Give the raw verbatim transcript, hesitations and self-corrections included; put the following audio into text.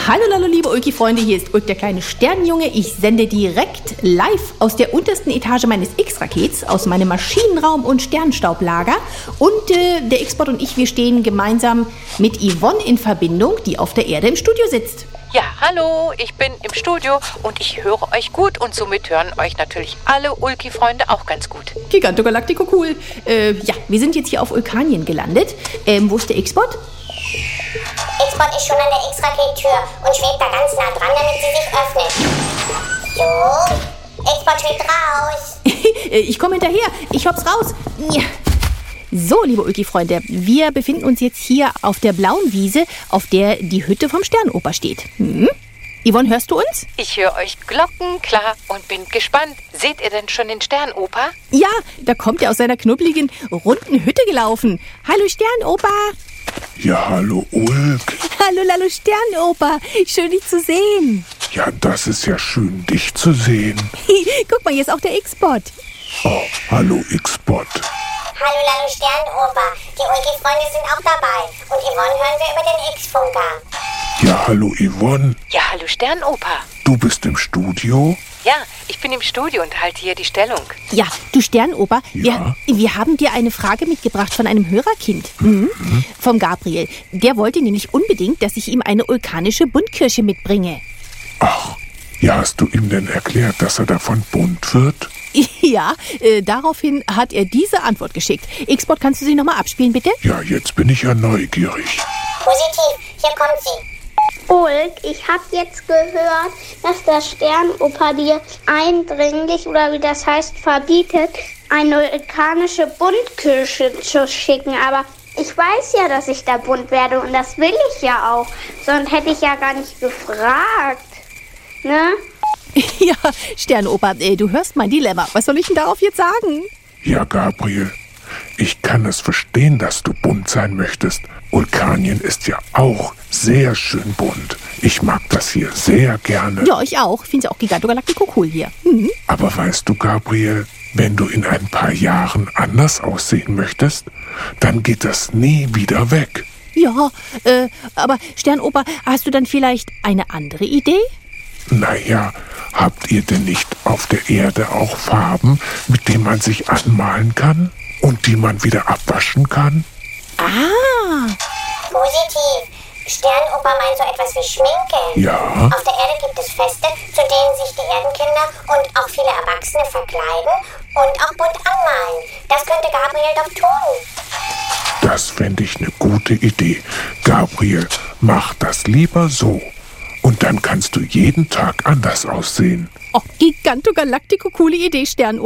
Hallo, hallo, liebe Ulki-Freunde, hier ist Ulk, der kleine Sternenjunge. Ich sende direkt live aus der untersten Etage meines X-Rakets, aus meinem Maschinenraum und Sternstaublager. Und äh, der X-Bot und ich, wir stehen gemeinsam mit Yvonne in Verbindung, die auf der Erde im Studio sitzt. Ja, hallo, ich bin im Studio und ich höre euch gut und somit hören euch natürlich alle Ulki-Freunde auch ganz gut. Giganto Galactico cool. Äh, ja, wir sind jetzt hier auf Ulkanien gelandet. Ähm, wo ist der X-Bot? X-Bot ist schon an der X-Raket-Tür und schwebt da ganz nah dran, damit sie sich öffnet. So, X-Bot schwebt raus. Ich komme hinterher, ich hopp's raus. So, liebe Ulki-Freunde, wir befinden uns jetzt hier auf der blauen Wiese, auf der die Hütte vom Sternoper steht. Hm? Yvonne, hörst du uns? Ich höre euch glockenklar und bin gespannt. Seht ihr denn schon den Sternoper? Ja, da kommt er aus seiner knubbeligen, runden Hütte gelaufen. Hallo Sternoper. Ja, hallo Ulk. Hallo, hallo Sternoper. Schön, dich zu sehen. Ja, das ist ja schön, dich zu sehen. Guck mal, hier ist auch der X-Bot. Oh, hallo X-Bot. Hallo, hallo Sternoper. Die Ulki-Freunde sind auch dabei. Und Yvonne hören wir über den X-Funker. Ja, hallo Yvonne. Ja, hallo Sternoper. Du bist im Studio? Ja, ich bin im Studio und halte hier die Stellung. Ja, du Sternoper, Ja? wir, wir haben dir eine Frage mitgebracht von einem Hörerkind. Mhm. Vom Gabriel. Der wollte nämlich unbedingt, dass ich ihm eine vulkanische Buntkirsche mitbringe. Ach, ja, hast du ihm denn erklärt, dass er davon bunt wird? Ja, äh, daraufhin hat er diese Antwort geschickt. X-Bot, kannst du sie nochmal abspielen, bitte? Ja, jetzt bin ich ja neugierig. Positiv, hier kommt sie. Ulk, ich habe jetzt gehört, dass der Sternoper dir eindringlich, oder wie das heißt, verbietet, eine vulkanische Buntkirsche zu schicken. Aber ich weiß ja, dass ich da bunt werde und das will ich ja auch. Sonst hätte ich ja gar nicht gefragt. Ne? Ja, Sternoper, äh, du hörst mein Dilemma. Was soll ich denn darauf jetzt sagen? Ja, Gabriel, ich kann es verstehen, dass du bunt sein möchtest. Vulkanien ist ja auch sehr schön bunt. Ich mag das hier sehr gerne. Ja, ich auch. Finde es auch Giganto Galactico cool hier. Mhm. Aber weißt du, Gabriel, wenn du in ein paar Jahren anders aussehen möchtest, dann geht das nie wieder weg. Ja, äh, aber Sternoper, hast du dann vielleicht eine andere Idee? Naja, habt ihr denn nicht auf der Erde auch Farben, mit denen man sich anmalen kann und die man wieder abwaschen kann? Ah, Positiv. Sternoper meint so etwas wie Schminke. Ja. Auf der Erde gibt es Feste, zu denen sich die Erdenkinder und auch viele Erwachsene verkleiden und auch bunt anmalen. Das könnte Gabriel doch tun. Das fände ich eine gute Idee. Gabriel, mach das lieber so. Und dann kannst du jeden Tag anders aussehen. oh, Giganto Galactico, coole Idee, Sternoper.